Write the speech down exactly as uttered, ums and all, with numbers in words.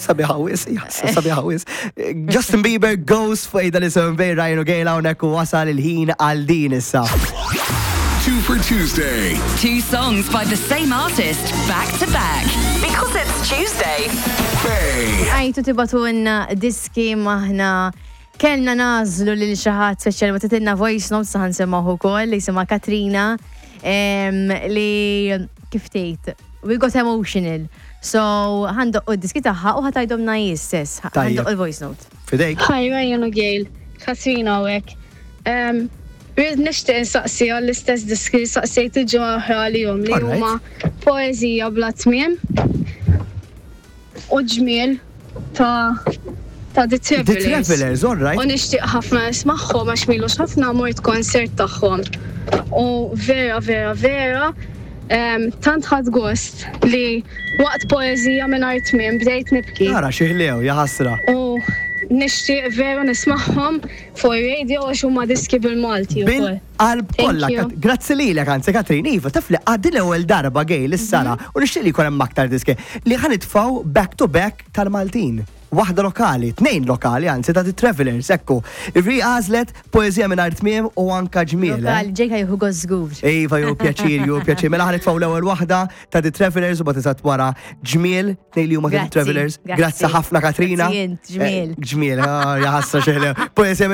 Sabiħawis, jassa sabiħawis. Justin Bieber goes fejda li sem bej Ryan u Gale hawnhekk u wasal il-ħin għal din issa. Two for Tuesday. Two songs by the same artist, back to back. Because it's Tuesday. Hey. Għajtu tibatunna diski maħna kellna nażlu lil xi ħadd speċjali ma titilna voice notes saħan semmaħu wkoll li jisimha Katrina li kif tgħid we got emotional. So ħandoq id-diski tagħha u ħatajdhomna jistess. Ħandoq il-voice note. Fidejk. Hi, Ryan u Gale. Katrina hawnhekk. Rrid nixtieq insaqsi għall-istess diski li saqsejt il-ġimgħa oħra għalihom li huma poeżija bla tmiem u ġmiel ta' ta' The The Travelers. Travelers, all right. U nixtieq ħafna nismagħhom għax milux ħafna mort konsert tagħhom. U vera, vera, vera, em, tant ħadd gost li waqt poeżija mingħajr tmiem bdejt nibki. Ara xiħlew, jaħasra. U nixtieq vera nismagħhom fuq ir-radio għax huma diski bil-Malti Bil wkoll. qalb kollha. Thank you. Kat- Grazzi lilek anzi Katrin, iva tafli għaddi l-ewwel darba gej lis-sara u nixtieq li jkun hemm aktar diski li ħanitfgħu back to back tal-Maltin. Waħda lokali, tnejn lokali anzi ta' The Travelers, ekku. Ri għażlet poeżija mingħajr tmiem u anka ġmiel. Lokal ġejka juhu gożgur. Iva, ju pjaċir, ju pjaċir. Mela ħanitfgħu l-ewwel waħda ta' The Travelers u bagħad wara ġmiel tnejn li huma ta' The Grazzi, Travelers. grazzi. Grazzi ħafna Katrina. Grazzi jint, ġmiel. Eh, Ġmiel, ah, jaħassa xeħlew. Poeżija